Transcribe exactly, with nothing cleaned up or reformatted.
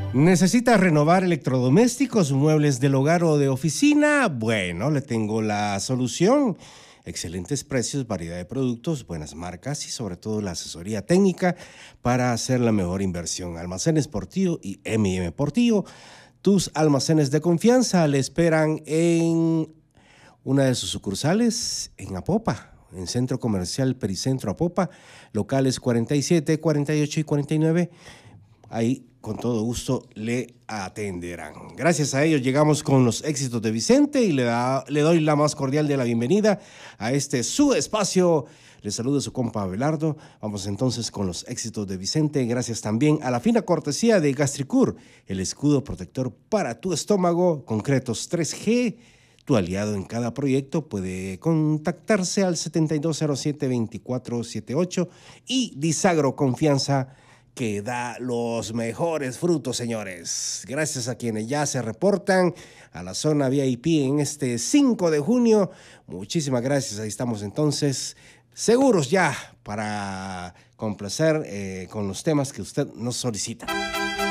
¿Necesita renovar electrodomésticos, muebles del hogar o de oficina? Bueno, le tengo la solución. Excelentes precios, variedad de productos, buenas marcas y sobre todo la asesoría técnica para hacer la mejor inversión. Almacenes Portillo y eme y eme Portillo, tus almacenes de confianza, le esperan en una de sus sucursales en Apopa, en Centro Comercial Pericentro Apopa, locales cuarenta y siete, cuarenta y ocho y cuarenta y nueve. Ahí con todo gusto le atenderán. Gracias a ellos llegamos con los éxitos de Vicente y le, da, le doy la más cordial de la bienvenida a este su espacio. Le saluda su compa Abelardo. Vamos entonces con los éxitos de Vicente. Gracias también a la fina cortesía de Gastricur, el escudo protector para tu estómago, concretos tres G. Tu aliado en cada proyecto. Puede contactarse al setenta y dos cero siete, veinticuatro setenta y ocho y Disagro Confianza, que da los mejores frutos, señores. Gracias a quienes ya se reportan a la zona V I P en este cinco de junio. Muchísimas gracias. Ahí estamos entonces seguros ya para complacer eh, con los temas que usted nos solicita.